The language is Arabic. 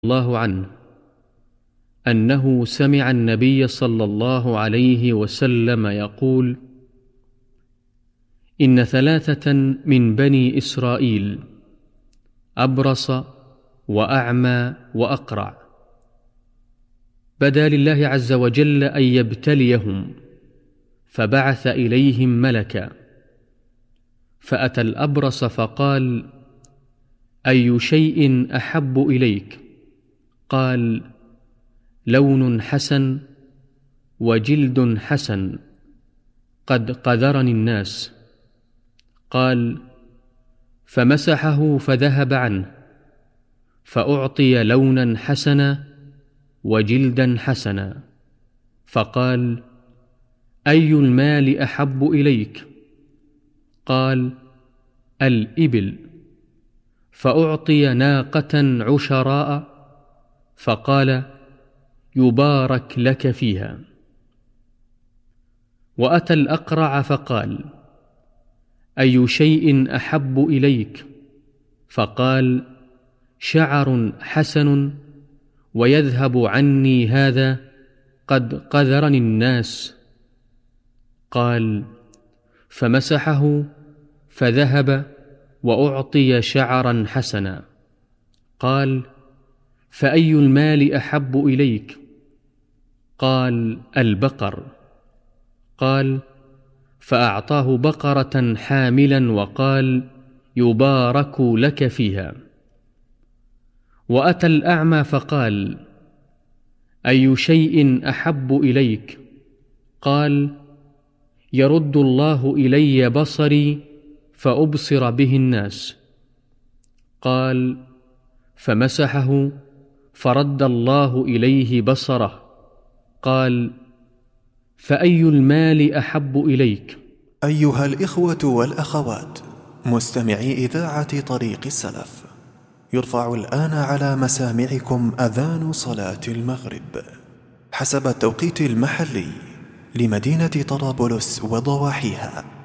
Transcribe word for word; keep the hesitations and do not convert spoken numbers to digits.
الله عنه أنه سمع النبي صلى الله عليه وسلم يقول: إن ثلاثة من بني إسرائيل أبرص وأعمى وأقرع بدا لله عز وجل أن يبتليهم، فبعث إليهم ملكا، فأتى الأبرص فقال: أي شيء أحب إليك؟ قال: لون حسن وجلد حسن قد قذرني الناس. قال: فمسحه فذهب عنه، فأعطي لونا حسنا وجلدا حسنا، فقال: أي المال أحب إليك؟ قال: الإبل، فأعطي ناقة عشراء، فقال: يبارك لك فيها. وأتى الأقرع فقال: أي شيء أحب إليك؟ فقال: شعر حسن ويذهب عني هذا قد قذرني الناس. قال: فمسحه فذهب وأعطي شعرا حسنا. قال: فأي المال أحب إليك؟ قال: البقر. قال: فأعطاه بقرة حاملا وقال: يبارك لك فيها. وأتى الأعمى فقال: أي شيء أحب إليك؟ قال: يرد الله إلي بصري فأبصر به الناس. قال: فمسحه فرد الله إليه بصره. قال: فأي المال أحب إليك؟ أيها الإخوة والأخوات مستمعي إذاعة طريق السلف، يرفع الآن على مسامعكم أذان صلاة المغرب حسب التوقيت المحلي لمدينة طرابلس وضواحيها.